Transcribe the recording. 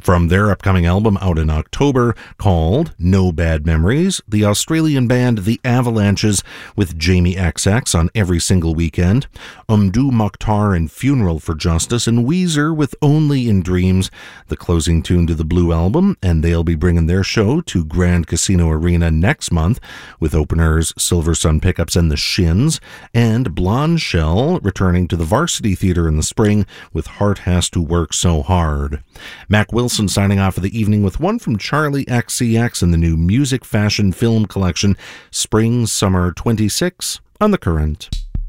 From their upcoming album out in October called No Bad Memories, the Australian band The Avalanches with Jamie XX on Every Single Weekend, Umdu Mokhtar and Funeral for Justice, and Weezer with Only in Dreams, the closing tune to the Blue Album, and they'll be bringing their show to Grand Casino Arena next month with openers Silver Sun Pickups and the Shins, and Blonde Shell returning to the Varsity Theatre in the spring with Heart Has to Work So Hard. Mac Wilson signing off for the evening with one from Charlie XCX in the new Music Fashion Film Collection, Spring Summer 26 on The Current.